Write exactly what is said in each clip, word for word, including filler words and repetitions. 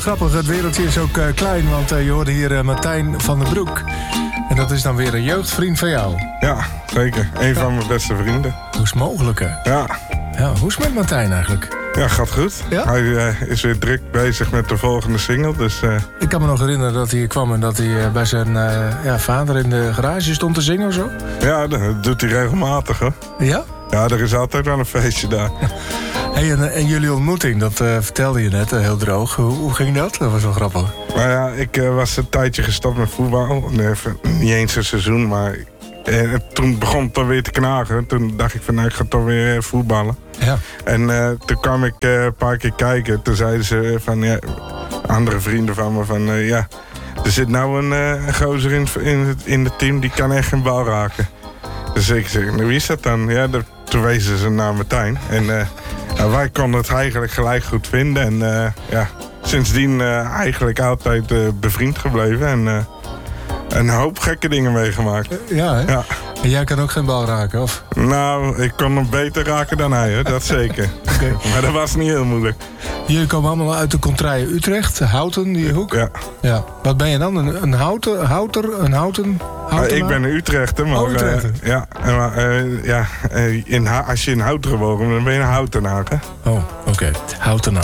Grappig, het wereldje is ook uh, klein, want uh, je hoorde hier uh, Martijn van den Broek. En dat is dan weer een jeugdvriend van jou. Ja, zeker. Een ja. van mijn beste vrienden. Hoe is het mogelijk, hè? Ja. Ja, hoe is het met Martijn eigenlijk? Ja, gaat goed. Ja? Hij uh, is weer druk bezig met de volgende single, dus... Uh... Ik kan me nog herinneren dat hij kwam en dat hij uh, bij zijn uh, ja, vader in de garage stond te zingen of zo. Ja, dat doet hij regelmatig, hoor. Ja? Ja, er is altijd wel een feestje daar. Hey, en, en jullie ontmoeting, dat uh, vertelde je net, uh, heel droog. Hoe, hoe ging dat? Dat was wel grappig. Nou ja, ik uh, was een tijdje gestopt met voetbal. Nee, niet eens een seizoen, maar... Uh, toen begon het alweer te knagen. Toen dacht ik van, nou, ik ga toch weer uh, voetballen. Ja. En uh, toen kwam ik uh, een paar keer kijken. Toen zeiden ze van, ja... Andere vrienden van me van, uh, ja... Er zit nou een, uh, een gozer in, in, het, in het team, die kan echt geen bal raken. Dus ik zeg, nou, wie is dat dan? Ja, de, toen wezen ze naar Martijn. En uh, nou, wij konden het eigenlijk gelijk goed vinden. En uh, ja, sindsdien uh, eigenlijk altijd uh, bevriend gebleven. En uh, een hoop gekke dingen meegemaakt. Ja, hè? Ja. En jij kan ook geen bal raken, of? Nou, ik kon hem beter raken dan hij, hè? Dat zeker. Okay. Maar dat was niet heel moeilijk. Jullie komen allemaal uit de contraille Utrecht, Houten, die hoek. Ja. Ja. Wat ben je dan? Een, een houten, houter, een houten? Uh, ik ben een Utrechter, maar... Oh, Utrechter. Uh, ja, uh, ja uh, in, als je in Houten woont, dan ben je een Houtenaar, hè? Oh, oké. Okay. Houtenaar.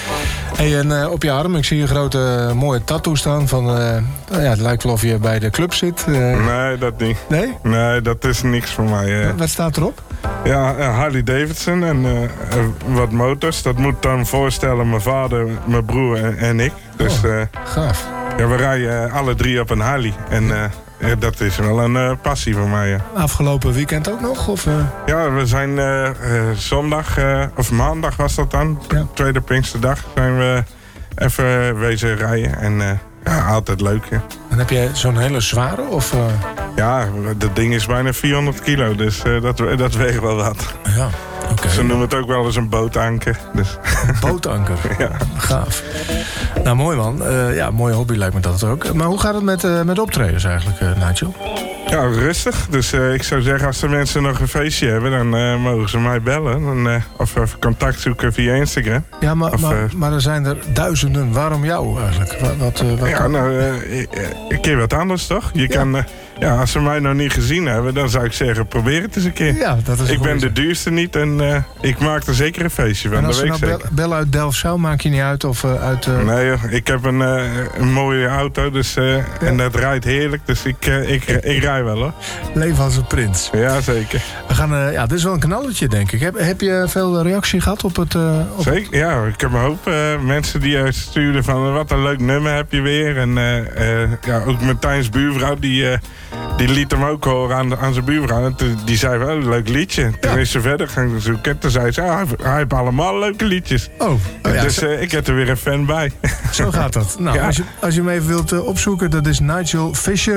Hey, en uh, op je arm, ik zie een grote uh, mooie tattoo staan van... Uh, ja, het lijkt wel of je bij de club zit. Uh... Nee, dat niet. Nee? Nee, dat is niks voor mij. Uh. Wat staat erop? Ja, uh, Harley Davidson en uh, uh, wat motors. Dat moet dan voorstellen mijn vader, mijn broer en, en ik. Dus, oh, uh, gaaf. Ja, we rijden uh, alle drie op een Harley. En uh, ja, dat is wel een uh, passie voor mij. Ja. Afgelopen weekend ook nog? Of, uh... Ja, we zijn uh, uh, zondag, uh, of maandag was dat dan, ja. Tweede Pinksterdag, zijn we even wezen rijden. En uh, ja, altijd leuk. Ja. En heb je zo'n hele zware? Of, uh... Ja, dat ding is bijna vierhonderd kilo, dus uh, dat, dat weegt wel wat. Ja. Okay. Ze noemen het ook wel eens een bootanker. Dus. Een bootanker? Ja. Gaaf. Nou, mooi man. Uh, ja, mooie hobby lijkt me dat ook. Maar hoe gaat het met, uh, met optredens eigenlijk, uh, Nigel? Ja, rustig. Dus uh, ik zou zeggen, als de mensen nog een feestje hebben... dan uh, mogen ze mij bellen. Dan, uh, of even contact zoeken via Instagram. Ja, maar, of, maar, uh, maar er zijn er duizenden. Waarom jou eigenlijk? Wat, wat, uh, wat ja, kan... nou, uh, een keer wat anders, toch? Je ja. kan... Uh, Ja, als ze mij nog niet gezien hebben, dan zou ik zeggen, probeer het eens een keer. Ja, dat is ik ben de duurste niet en uh, ik maak er zeker een feestje van. En als dat ze weet nou ik zeker. bellen uit Delfzijl, maak je niet uit? Of uh, uit, uh... Nee, joh, ik heb een, uh, een mooie auto dus, uh, ja. en dat rijdt heerlijk. Dus ik, uh, ik, ik, ik rij wel, hoor. Leven als een prins. Ja, zeker. We gaan, uh, ja, dit is wel een knalletje, denk ik. Heb, heb je veel reactie gehad op het... Uh, op zeker, ja. Ik heb een hoop uh, mensen die uh, stuurden van... wat een leuk nummer heb je weer. En uh, uh, ja, ook Martijn's buurvrouw, die, uh, die liet hem ook horen aan, aan zijn buurvrouw. En toen, die zei wel, een leuk liedje. Toen ja. is ze verder gaan zoeken. Toen zei ze, ah, hij heeft allemaal leuke liedjes. Oh, oh ja, dus zo... uh, ik heb er weer een fan bij. Zo gaat dat. Nou, ja. als, je, als je hem even wilt uh, opzoeken, dat is Nigel Fisher.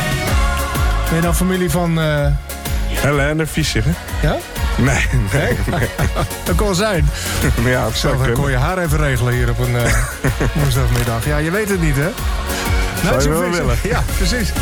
Ben je dan familie van... Uh... Helene Fischer, hè? Ja? Nee, nee, nee. Dat kon zijn. Ja, dat Zo, dan kon je haar even regelen hier op een uh, woensdagmiddag. Ja, je weet het niet, hè? Zou je wel willen. Ja, precies.